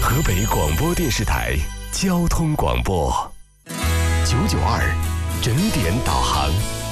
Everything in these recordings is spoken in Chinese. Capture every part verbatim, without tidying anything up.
河北广播电视台交通广播九九二整点导航。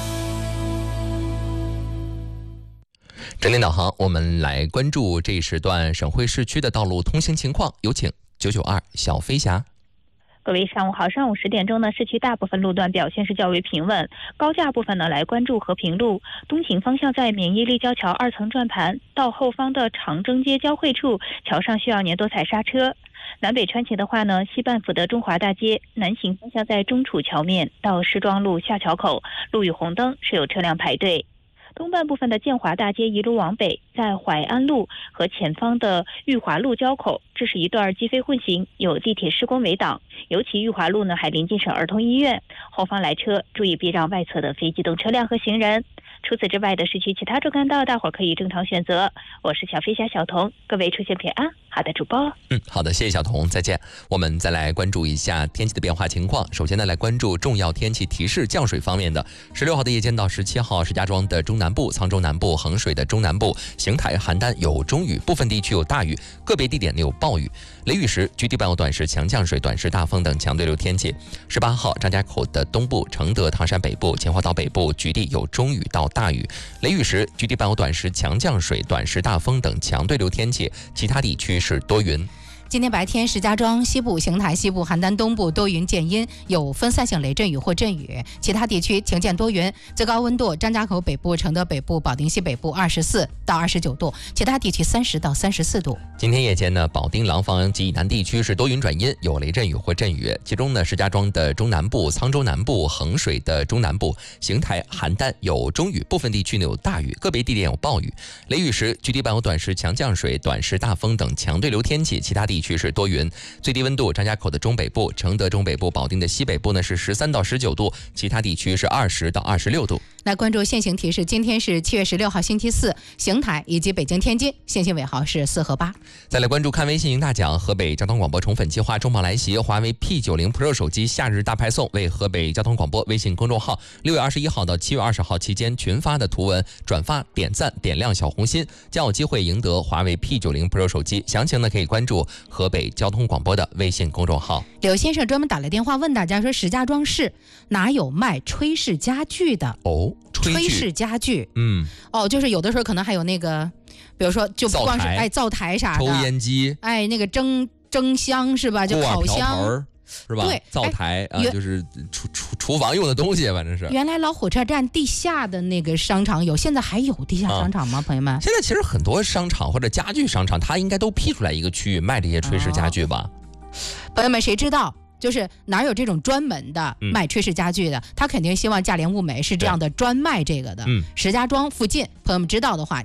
整点导航，我们来关注这一时段省会市区的道路通行情况，有请九九二小飞侠。 各位上午好，上午十点钟呢，市区大部分路段表现是较为平稳。高架部分呢，来关注和平路东行方向，在免疫立交桥二层转盘到后方的长征街交汇处，桥上需要您多踩刹车。南北穿行的话呢，西半府的中华大街南行方向在中楚桥面到石庄路下桥口，路与红灯，是有车辆排队。东半部分的建华大街一路往北，在淮安路和前方的裕华路交口，这是一段机飞混行，有地铁施工围挡。尤其裕华路呢，还临近省儿童医院，后方来车注意避让外侧的非机动车辆和行人。除此之外的市区其他主干道，大伙儿可以正常选择。我是小飞侠小童，各位出行平安。好的，主播。 嗯，好的，谢谢小童，再见。我们再来关注一下天气的变化情况。首先呢，来关注重要天气提示降水方面的。十六号的夜间到十七号，石家庄的中南部、沧州南部、衡水的中南部、邢台、邯郸有中雨，部分地区有大雨，个别地点有暴雨。雷雨时，局地伴有短时强降水、短时大风等强对流天气。十八号，张家口的东部、承德、唐山北部、秦皇岛北部局地有中雨到大雨，雷雨时，局地伴有短时强降水、短时大风等强对流天气，其他地区是多云。 今天白天，石家庄西部、邢台西部、邯郸东部多云见阴，有分散性雷阵雨或阵雨，其他地区晴见多云。最高温度：张家口北部、承德北部、保定西北部二十四到二十九度，其他地区三十到三十四度。 今天夜间呢，保定、廊坊及以南地区是多云转阴，有雷阵雨或阵雨。其中呢，石家庄的中南部、沧州南部、衡水的中南部、邢台、邯郸有中雨，部分地区呢有大雨，个别地点有暴雨。雷雨时，局地伴有短时强降水、短时大风等强对流天气，其他地区是多云。最低温度，张家口的中北部、承德中北部、保定的西北部呢是十三到十九度，其他地区是二十到二十六度。 来关注限行提示，今天是七月十六号星期四，邢台以及北京、天津限行尾号是四和八。 再来关注看微信赢大奖，河北交通广播宠粉计划重磅来袭，华为 P 九十 Pro 手机夏日大派送，为河北交通广播微信公众号六月二十一号到七月二十号期间群发的图文转发点赞点亮小红心，将有机会赢得华为 P 九十 Pro 手机。详情呢可以关注河北交通广播的微信公众号。 柳先生专门打来电话问大家说，石家庄市哪有卖炊事家具的？ 哦， 炊事家具， 嗯， 哦，就是有的时候可能还有那个，比如说就不光是哎灶台啥的， 抽烟机， 哎那个蒸蒸箱是吧？就烤箱。 是吧？ 对， 灶台啊、呃，就是厨厨厨房用的东西，反正是。 原来老火车站地下的那个商场有，现在还有地下商场吗？啊、朋友们， 现在其实很多商场或者家具商场，它应该都批出来一个区域卖这些炊事家具吧？ 哦、朋友们，谁知道？就是哪有这种专门的卖炊事家具的、嗯、他肯定希望价廉物美，是这样的专卖这个的、嗯、石家庄附近朋友们知道的话